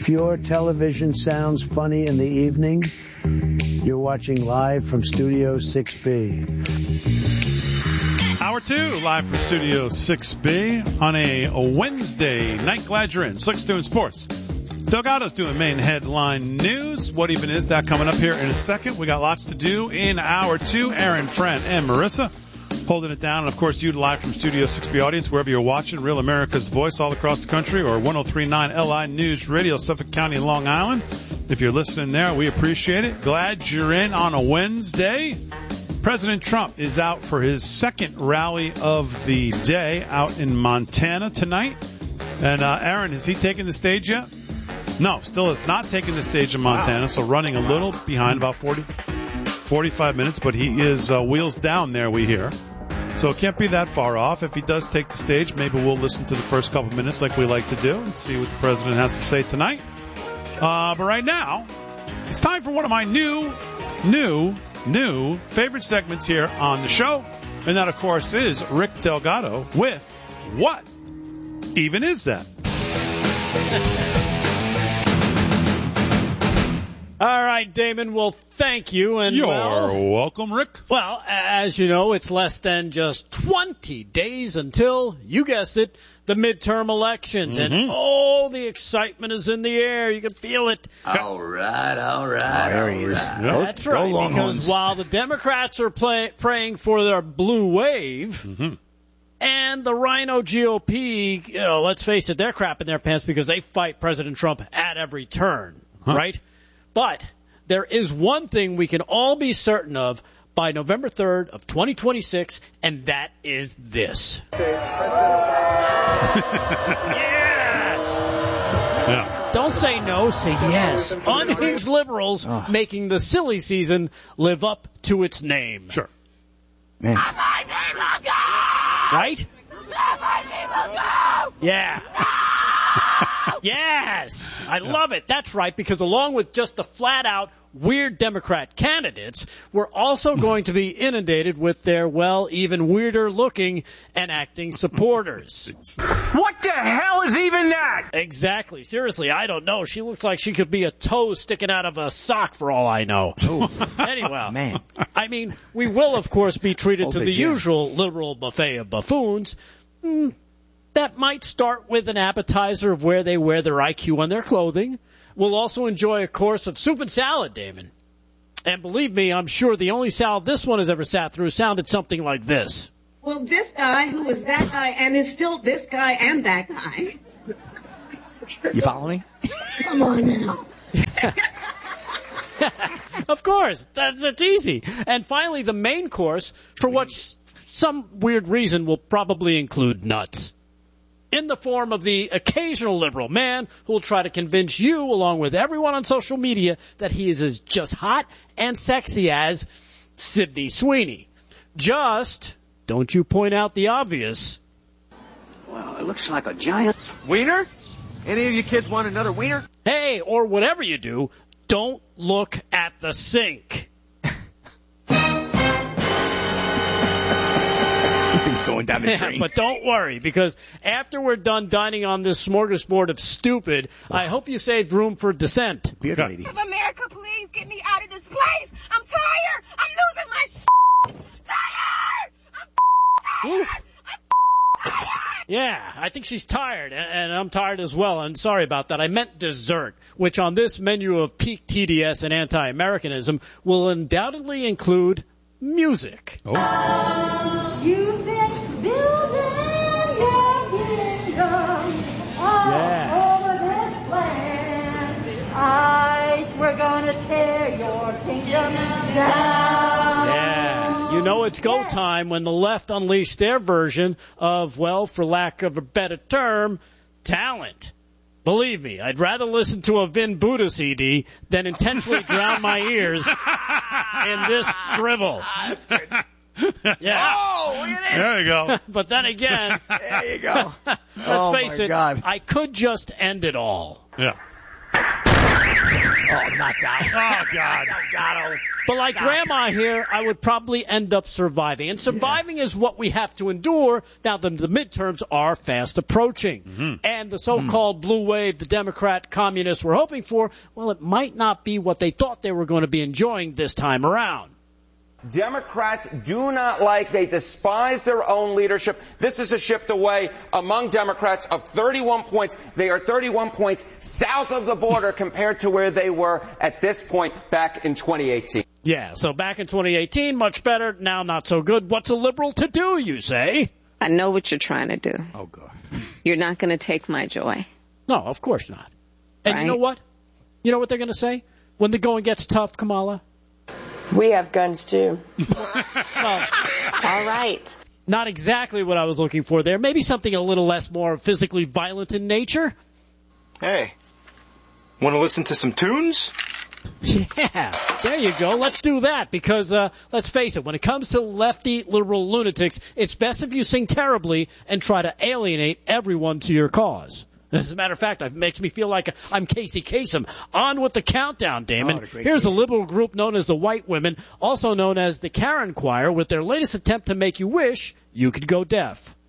If your television sounds funny in the evening, you're watching live from Studio 6B. Hour 2, live from Studio 6B on a Wednesday night. Glad you're in. Slick's doing sports. Delgado's doing main headline news. What even is that? Coming up here in a second. We got lots to do in hour 2. Aaron, Fran, and Marissa holding it down. And, of course, you live from Studio 6B audience, wherever you're watching. Real America's Voice all across the country, or 103.9 LI News Radio, Suffolk County, Long Island. If you're listening there, we appreciate it. Glad you're in on a Wednesday. President Trump is out for his second rally of the day out in Montana tonight. And, Aaron, has he taken the stage yet? No, still has not taken the stage in Montana, so running a little behind, about 45 minutes, but he is wheels down there, we hear. So it can't be that far off. If he does take the stage, maybe we'll listen to the first couple minutes like we like to do and see what the president has to say tonight. But right now, it's time for one of my new favorite segments here on the show. And that, of course, is Rick Delgado with What Even Is That? All right, Damon, well, thank you. And You're welcome, Rick. Well, as you know, it's less than just 20 days until, you guessed it, the midterm elections. Mm-hmm. And all the excitement is in the air. You can feel it. All right. Oh, there he is. Right. That's right, because while the Democrats are praying for their blue wave, mm-hmm. and the Rhino GOP, let's face it, they're crapping their pants because they fight President Trump at every turn, right? But there is one thing we can all be certain of by November 3rd of 2026, and that is this. Yes! Yeah. Don't say no, say yes. Unhinged liberals making the silly season live up to its name. Sure. Man. Right? Yeah. Yes, I love it. That's right, because along with just the flat-out weird Democrat candidates, we're also going to be inundated with their, well, even weirder-looking and acting supporters. What the hell is even that? Exactly. Seriously, I don't know. She looks like she could be a toe sticking out of a sock for all I know. Anyway, man. I mean, we will, of course, be treated to the usual liberal buffet of buffoons. That might start with an appetizer of where they wear their IQ on their clothing. We'll also enjoy a course of soup and salad, Damon. And believe me, I'm sure the only salad this one has ever sat through sounded something like this. Well, this guy who was that guy and is still this guy and that guy. You follow me? Come on now. Of course. That's easy. And finally, the main course, for what some weird reason will probably include nuts. In the form of the occasional liberal man who will try to convince you, along with everyone on social media, that he is as just hot and sexy as Sydney Sweeney. Just, don't you point out the obvious. Well, it looks like a giant wiener. Any of you kids want another wiener? Hey, or whatever you do, don't look at the sink. This thing's going down the drain. But don't worry, because after we're done dining on this smorgasbord of stupid, I hope you saved room for dissent. Beard lady. Of America, please get me out of this place. I'm tired. I'm losing my tired. I'm tired. I'm tired. Yeah, I think she's tired, and I'm tired as well, and sorry about that. I meant dessert, which on this menu of peak TDS and anti-Americanism will undoubtedly include music. You've been building your kingdom all over this land. Ice, we're gonna tear your kingdom down. Yeah, you know it's go time when the left unleashed their version of, well, for lack of a better term, talent. Believe me, I'd rather listen to a Vin Buddha CD than intentionally drown my ears in this drivel. That's good. Yeah. Oh, look at this. There you go. But then again, There you go. let's face it, God. I could just end it all. Yeah. Oh, not Gatto. Oh, God. Gatto. But like Grandma here, I would probably end up surviving. And surviving is what we have to endure. Now, the midterms are fast approaching. Mm-hmm. And the so-called blue wave the Democrat communists were hoping for, well, it might not be what they thought they were going to be enjoying this time around. Democrats do not like, they despise their own leadership. This is a shift away among Democrats of 31 points. They are 31 points south of the border compared to where they were at this point back in 2018. Yeah, so back in 2018, much better. Now not so good. What's a liberal to do, you say? I know what you're trying to do. Oh, God. You're not going to take my joy. No, of course not. And Right? you know what? You know what they're going to say? When the going gets tough, Kamala? We have guns too. Well, All right. not exactly what I was looking for there. Maybe something a little less more physically violent in nature. Hey, want to listen to some tunes? Yeah, there you go. Let's do that because, let's face it, when it comes to lefty liberal lunatics, it's best if you sing terribly and try to alienate everyone to your cause. As a matter of fact, it makes me feel like I'm Casey Kasem. On with the countdown, Damon. Here's a liberal group known as the White Women, also known as the Karen Choir, with their latest attempt to make you wish you could go deaf.